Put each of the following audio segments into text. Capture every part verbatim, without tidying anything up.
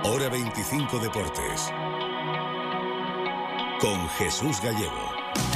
Hora veinticinco Deportes. Con Jesús Gallego.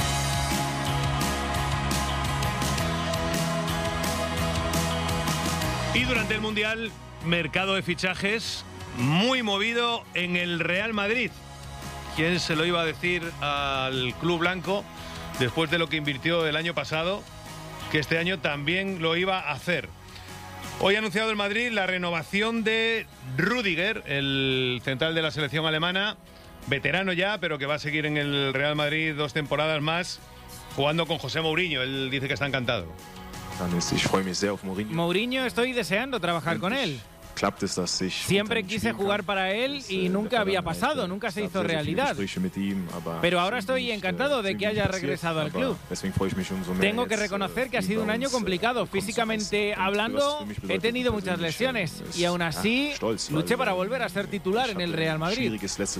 Y durante el Mundial, mercado de fichajes muy movido en el Real Madrid. ¿Quién se lo iba a decir al club blanco después de lo que invirtió el año pasado, que este año también lo iba a hacer? Hoy ha anunciado el Madrid la renovación de Rüdiger, el central de la selección alemana, veterano ya, pero que va a seguir en el Real Madrid dos temporadas más, jugando con José Mourinho. Él dice que está encantado. Mourinho, estoy deseando trabajar con él. Siempre quise jugar para él y nunca había pasado, nunca se hizo realidad. Pero ahora estoy encantado de que haya regresado al club. Tengo que reconocer que ha sido un año complicado. Físicamente hablando, he tenido muchas lesiones y aún así luché para volver a ser titular en el Real Madrid.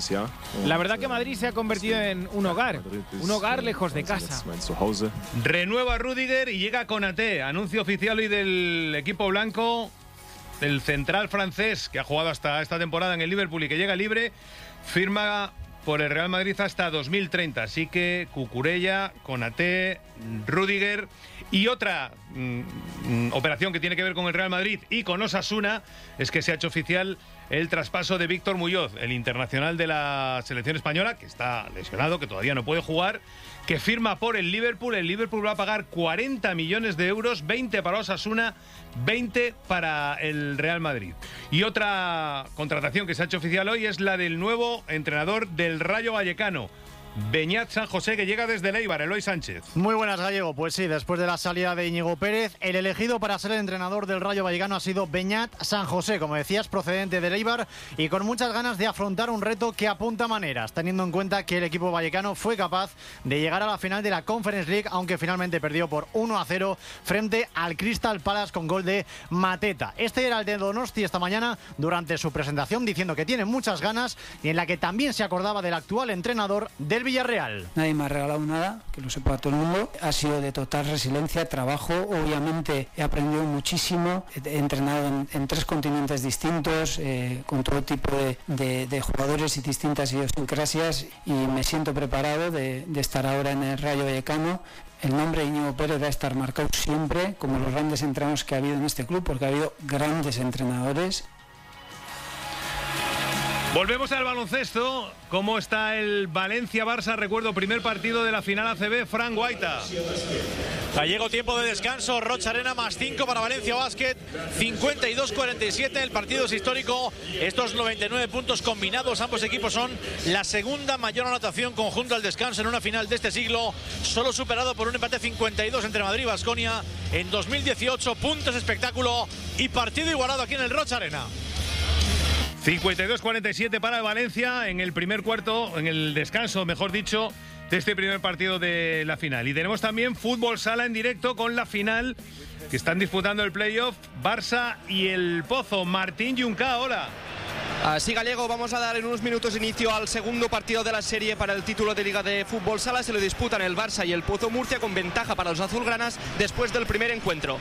La verdad que Madrid se ha convertido en un hogar, un hogar lejos de casa. Renueva Rüdiger y llega Konaté. Anuncio oficial hoy del equipo blanco. El central francés, que ha jugado hasta esta temporada en el Liverpool y que llega libre, firma por el Real Madrid hasta dos mil treinta. Así que Cucurella, Konaté, Rüdiger y otra mm, operación que tiene que ver con el Real Madrid y con Osasuna es que se ha hecho oficial el traspaso de Víctor Muñoz, el internacional de la selección española, que está lesionado, que todavía no puede jugar, que firma por el Liverpool. El Liverpool va a pagar cuarenta millones de euros, veinte para Osasuna, veinte para el Real Madrid. Y otra contratación que se ha hecho oficial hoy es la del nuevo entrenador del Rayo Vallecano, Beñat San José, que llega desde el Eibar. Eloy Sánchez. Muy buenas, Gallego. Pues sí, después de la salida de Íñigo Pérez, el elegido para ser el entrenador del Rayo Vallecano ha sido Beñat San José, como decías, procedente del Eibar y con muchas ganas de afrontar un reto que apunta maneras, teniendo en cuenta que el equipo vallecano fue capaz de llegar a la final de la Conference League, aunque finalmente perdió por uno a cero frente al Crystal Palace con gol de Mateta. Este era el de Donosti esta mañana durante su presentación, diciendo que tiene muchas ganas y en la que también se acordaba del actual entrenador del Villarreal. Nadie me ha regalado nada, que lo sepa todo el mundo. Ha sido de total resiliencia, trabajo. Obviamente he aprendido muchísimo. He entrenado en, en tres continentes distintos, eh, con todo tipo de, de, de jugadores y distintas idiosincrasias, y me siento preparado de, de estar ahora en el Rayo Vallecano. El nombre de Íñigo Pérez va a estar marcado siempre como los grandes entrenadores que ha habido en este club, porque ha habido grandes entrenadores. Volvemos al baloncesto. ¿Cómo está el Valencia-Barça? Recuerdo, primer partido de la final A C B, Fran Guaita. Gallego, tiempo de descanso, Rocha Arena más cinco para Valencia Basket, cincuenta y dos cuarenta y siete, el partido es histórico, estos noventa y nueve puntos combinados, ambos equipos son la segunda mayor anotación conjunta al descanso en una final de este siglo, solo superado por un empate cincuenta y dos entre Madrid y Baskonia en dos mil dieciocho, puntos, espectáculo y partido igualado aquí en el Rocha Arena. cincuenta y dos cuarenta y siete para el Valencia en el primer cuarto, en el descanso, mejor dicho, de este primer partido de la final. Y tenemos también fútbol sala en directo con la final que están disputando el playoff, Barça y el Pozo. Martín Junca, hola. Así, Gallego, vamos a dar en unos minutos inicio al segundo partido de la serie para el título de Liga de Fútbol Sala. Se lo disputan el Barça y el Pozo Murcia con ventaja para los azulgranas después del primer encuentro.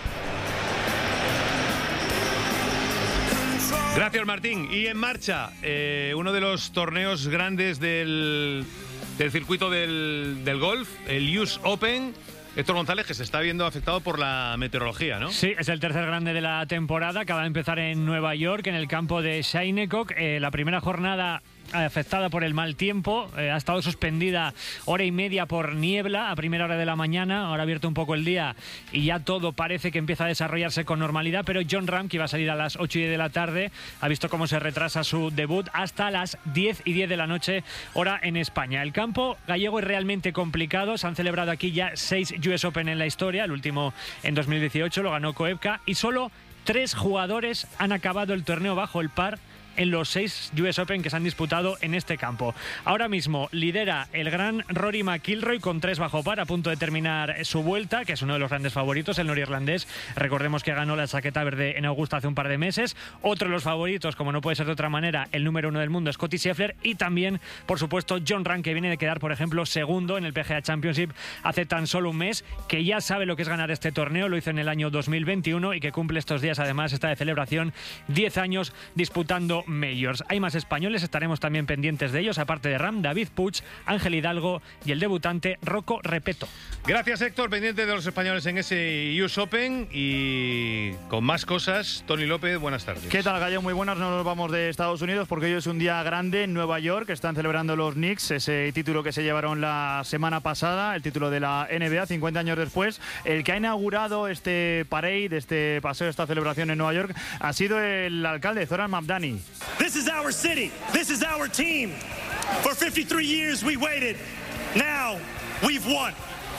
Gracias, Martín. Y en marcha, eh, uno de los torneos grandes del, del circuito del, del golf, el U S Open. Héctor González, que se está viendo afectado por la meteorología, ¿no? Sí, es el tercer grande de la temporada. Acaba de empezar en Nueva York, en el campo de Shinnecock. Eh, la primera jornada afectada por el mal tiempo, eh, ha estado suspendida hora y media por niebla a primera hora de la mañana, ahora ha abierto un poco el día y ya todo parece que empieza a desarrollarse con normalidad, pero Jon Rahm, que iba a salir a las ocho y diez de la tarde, ha visto cómo se retrasa su debut hasta las diez y diez de la noche, hora en España. El campo gallego es realmente complicado, se han celebrado aquí ya seis U S Open en la historia, el último en dos mil dieciocho lo ganó Koepka, y solo tres jugadores han acabado el torneo bajo el par en los seis U S Open que se han disputado en este campo. Ahora mismo lidera el gran Rory McIlroy con tres bajo par, a punto de terminar su vuelta, que es uno de los grandes favoritos, el norirlandés. Recordemos que ganó la chaqueta verde en Augusta hace un par de meses. Otro de los favoritos, como no puede ser de otra manera, el número uno del mundo, Scottie Scheffler, y también, por supuesto, Jon Rahm, que viene de quedar, por ejemplo, segundo en el P G A Championship hace tan solo un mes, que ya sabe lo que es ganar este torneo, lo hizo en el año dos mil veintiuno y que cumple estos días, además, está de celebración, diez años disputando Majors. Hay más españoles, estaremos también pendientes de ellos, aparte de Ram, David Puig, Ángel Hidalgo y el debutante Rocco Repeto. Gracias, Héctor, pendiente de los españoles en ese U S Open y con más cosas. Tony López, buenas tardes. ¿Qué tal, Gallego? Muy buenas. No nos vamos de Estados Unidos porque hoy es un día grande en Nueva York. Están celebrando los Knicks ese título que se llevaron la semana pasada, el título de la N B A, cincuenta años después. El que ha inaugurado este parade, este paseo, esta celebración en Nueva York, ha sido el alcalde Zoran Mamdani. This is our city. This is our team. For fifty-three years we waited. Now we've won.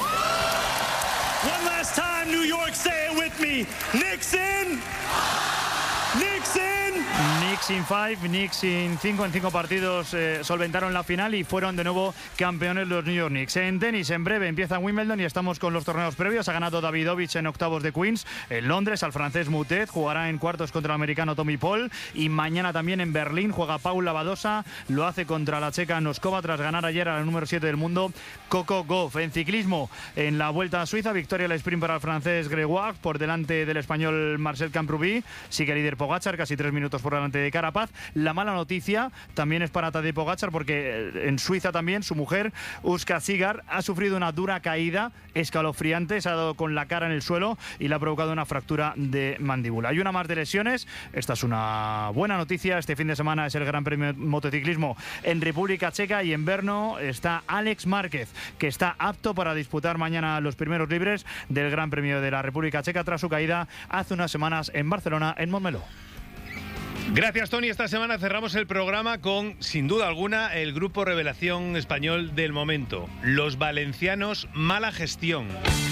One last time, New York, say it with me. Knicks in. Knicks in. Knicks in five, Knicks in cinco, en cinco partidos eh, solventaron la final y fueron de nuevo campeones los New York Knicks. En tenis, en breve empieza Wimbledon y estamos con los torneos previos. Ha ganado Davidovich en octavos de Queens. En Londres, al francés Moutet jugará en cuartos contra el americano Tommy Paul. Y mañana también en Berlín juega Paula Badosa. Lo hace contra la checa Noskova tras ganar ayer a la número siete del mundo, Coco Gauff. En ciclismo, en la Vuelta a Suiza, victoria al sprint para el francés Gregoire por delante del español Marcel Camprubí. Sigue líder Pogačar, casi tres minutos por delante de Carapaz. La mala noticia también es para Tadej Pogačar porque en Suiza también su mujer, Uska Sigar, ha sufrido una dura caída escalofriante, se ha dado con la cara en el suelo y le ha provocado una fractura de mandíbula. Hay una más de lesiones. Esta es una buena noticia. Este fin de semana es el Gran Premio de Motociclismo en República Checa y en Brno está Alex Márquez, que está apto para disputar mañana los primeros libres del Gran Premio de la República Checa tras su caída hace unas semanas en Barcelona, en Montmeló. Gracias, Tony. Esta semana cerramos el programa con, sin duda alguna, el grupo revelación español del momento, los valencianos Mala Gestión.